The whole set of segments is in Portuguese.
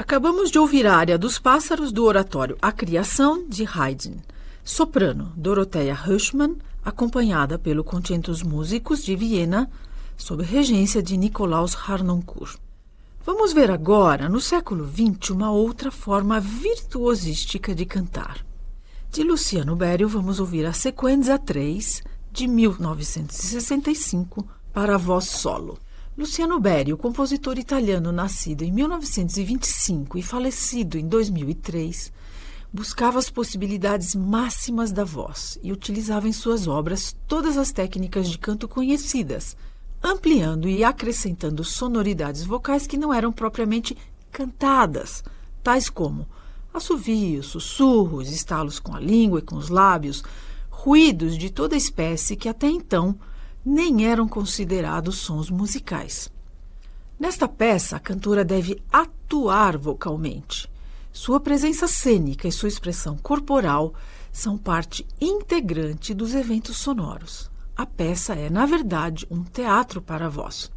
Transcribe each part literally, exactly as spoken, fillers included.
Acabamos de ouvir a área dos pássaros do oratório A Criação, de Haydn. Soprano, Dorothea Hirschmann, acompanhada pelo Concentus Musicus de Viena, sob regência de Nikolaus Harnoncourt. Vamos ver agora, no século vinte, uma outra forma virtuosística de cantar. De Luciano Berio, vamos ouvir a Sequenza três, de mil novecentos e sessenta e cinco, para voz solo. Luciano Berio, compositor italiano nascido em mil novecentos e vinte e cinco e falecido em dois mil e três, buscava as possibilidades máximas da voz e utilizava em suas obras todas as técnicas de canto conhecidas, ampliando e acrescentando sonoridades vocais que não eram propriamente cantadas, tais como assovios, sussurros, estalos com a língua e com os lábios, ruídos de toda espécie que até então nem eram considerados sons musicais. Nesta peça, a cantora deve atuar vocalmente. Sua presença cênica e sua expressão corporal são parte integrante dos eventos sonoros. A peça é, na verdade, um teatro para a voz.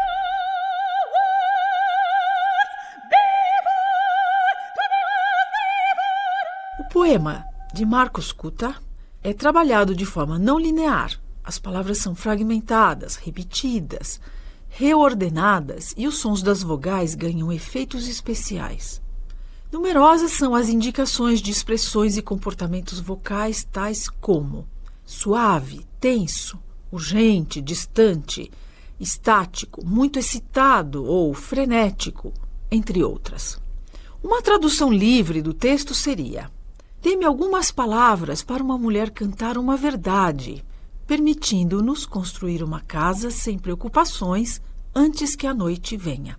O poema de Marcos Cutta é trabalhado de forma não linear. As palavras são fragmentadas, repetidas, reordenadas e os sons das vogais ganham efeitos especiais. Numerosas são as indicações de expressões e comportamentos vocais tais como suave, tenso, urgente, distante, estático, muito excitado ou frenético, entre outras. Uma tradução livre do texto seria: dê-me algumas palavras para uma mulher cantar uma verdade, permitindo-nos construir uma casa sem preocupações antes que a noite venha.